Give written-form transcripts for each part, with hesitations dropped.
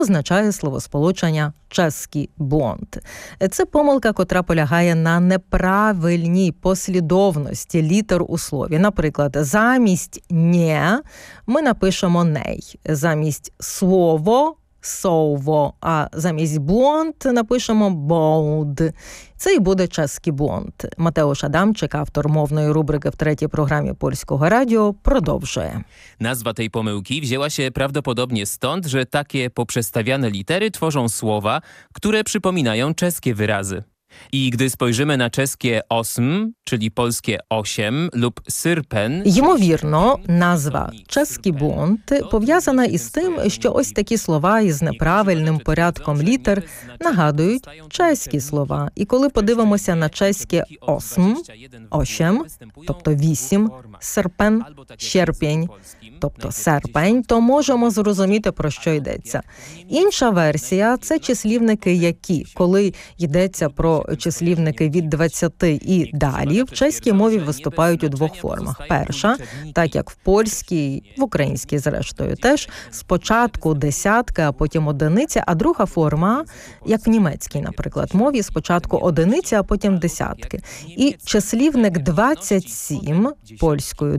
означає словосполучення «чеський бунт». Це помилка, котра полягає на неправильній послідовності літер у слові. Наприклад, замість «нє» ми напишемо «ней», замість «слово» «сово», а замість «блонд» напишемо «болд». Це і буде чеський бунт. Матeusz Adamczyk, автор мовної рубрики w trzeciej programie Polskiego Radio, продовжує. Nazwa tej pomyłki wzięła się prawdopodobnie stąd, że takie poprzestawiane litery tworzą słowa, które przypominają czeskie wyrazy. I gdy spojrzymy na czeskie osm, czyli polskie 8 lub syrpen... Ймовірно, назва «чеський бунт» пов'язана із тим, що ось такі слова із неправильним порядком літер нагадують чеські слова. І коли подивимося на чеське осм, 8, тобто 8, серпен, щерпень, тобто серпень, то можемо зрозуміти, про що йдеться. Інша версія – це числівники «які». Коли йдеться про числівники від 20 і далі, в чеській мові виступають у двох формах. Перша, так як в польській, в українській, зрештою, теж, спочатку десятки, а потім одиниця, а друга форма, як в німецькій, наприклад, мові, спочатку одиниця, а потім десятки. І числівник 27, польською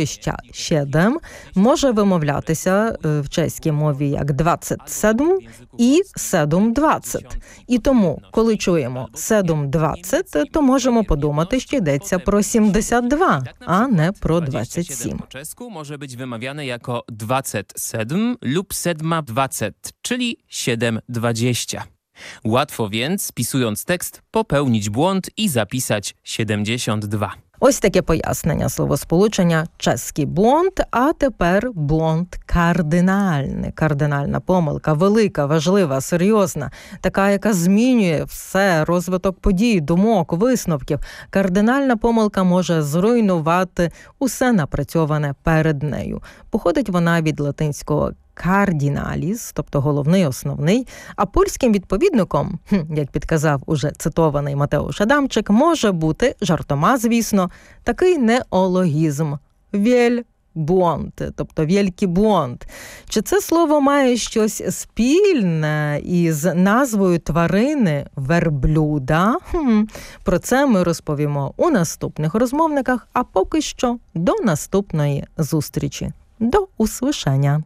27, може вимовлятися в чеській мові як 27 і 7-20. І тому, коли чуємо 7-20, то можемо подумати, що йдеться про 72, а не про 27. Po czesku może być wymawiane jako 27 lub 7-20, czyli 7-20. Łatwo więc, spisując tekst, popełnić błąd i zapisać 72. Ось таке пояснення словосполучення «чеський бунт», а тепер бунт кардинальний. Кардинальна помилка, велика, важлива, серйозна, така, яка змінює все, розвиток подій, думок, висновків. Кардинальна помилка може зруйнувати усе напрацьоване перед нею. Походить вона від латинського «кардіналіс», тобто головний, основний, а польським відповідником, як підказав уже цитований Матeusz Adamczyk, може бути, жартома, звісно, такий неологізм – «вєль-бунт», тобто «вєлький бунт». Чи це слово має щось спільне із назвою тварини верблюда? Про це ми розповімо у наступних розмовниках, а поки що до наступної зустрічі. До usłyszenia.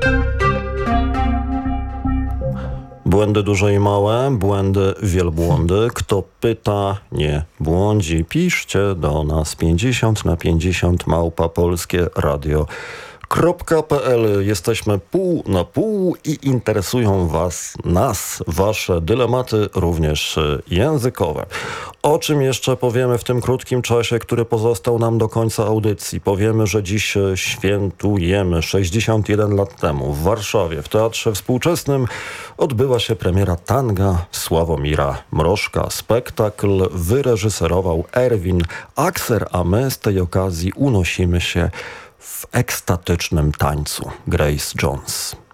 Błędy duże i małe, błędy, wielbłądy. Kto pyta, nie błądzi. Piszcie do nas 50 @Polskie Radio.pl. Jesteśmy pół na pół i interesują nas wasze dylematy, również językowe. O czym jeszcze powiemy w tym krótkim czasie, który pozostał nam do końca audycji? Powiemy, że dziś świętujemy. 61 lat temu w Warszawie, w Teatrze Współczesnym, odbyła się premiera tanga Sławomira Mrożka. Spektakl wyreżyserował Erwin Akser, a my z tej okazji unosimy się w ekstatycznym tańcu Grace Jones.